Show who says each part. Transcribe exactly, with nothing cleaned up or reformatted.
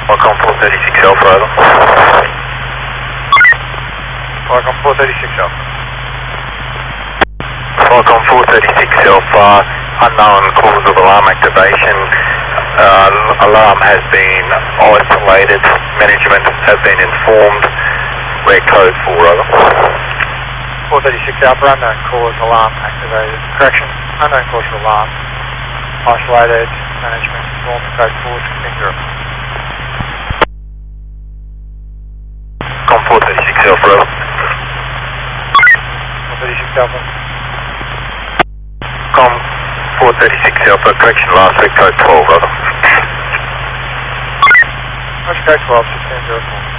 Speaker 1: Welcome four thirty-six Alpha, over.
Speaker 2: Welcome four thirty-six Alpha.
Speaker 1: Welcome four thirty-six Alpha, unknown cause of alarm activation. Uh, alarm has been isolated, management has been informed. We're code four, over.
Speaker 2: four thirty-six Alpha, unknown cause, alarm activated. Correction, unknown cause for alarm. Isolated, management informed, code four, sixteen zero.
Speaker 1: Com four thirty-six Alpha, over.
Speaker 2: four thirty-six Alpha.
Speaker 1: Com four thirty-six Alpha, correction last week, code twelve, over.
Speaker 2: Code twelve, sixteen zero four.